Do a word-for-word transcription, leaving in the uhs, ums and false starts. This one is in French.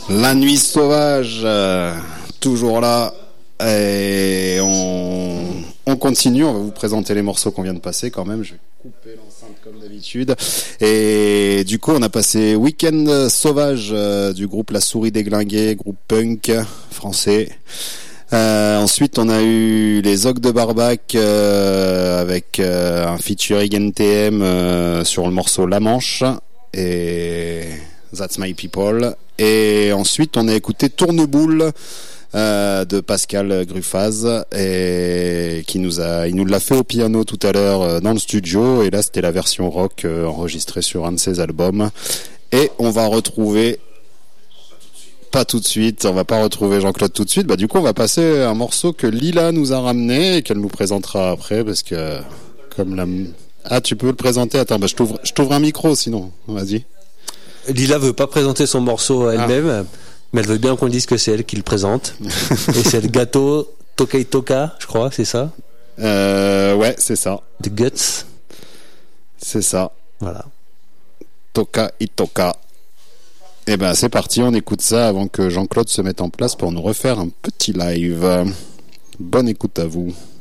La nuit sauvage, euh, toujours là, et on, on continue, on va vous présenter les morceaux qu'on vient de passer quand même, je vais couper l'enceinte comme d'habitude, et du coup on a passé Week-end Sauvage euh, du groupe La Souris Déglinguée, groupe punk français. Euh, ensuite on a eu les Ogres de Barbac euh, avec euh, un featuring N T M euh, sur le morceau La Manche, et That's My People. Et ensuite on a écouté Tourneboule euh, de Pascal Gruffaz, et qui nous a, il nous l'a fait au piano tout à l'heure euh, dans le studio, et là c'était la version rock euh, enregistrée sur un de ses albums. Et on va retrouver, pas tout de suite, on va pas retrouver Jean-Claude tout de suite, bah du coup on va passer un morceau que Lila nous a ramené et qu'elle nous présentera après, parce que comme la... Ah, tu peux le présenter, attends, bah je t'ouvre, je t'ouvre un micro sinon, vas-y. Lila veut pas présenter son morceau à elle-même, ah. mais elle veut bien qu'on dise que c'est elle qui le présente. Et c'est le gâteau Tokai Toka, je crois, c'est ça? Euh, ouais, c'est ça. The Guts. C'est ça. Voilà. Toka Itoka. Et ben c'est parti, on écoute ça avant que Jean-Claude se mette en place pour nous refaire un petit live. Bonne écoute à vous.